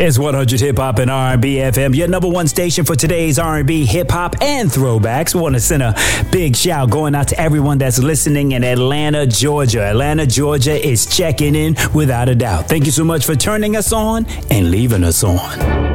It's 100 Hip Hop and R&B FM, your number one station for today's R&B, hip hop, and throwbacks. We want to send a big shout going out to everyone that's listening in Atlanta, Georgia. Atlanta, Georgia is checking in without a doubt. Thank you so much for turning us on and leaving us on.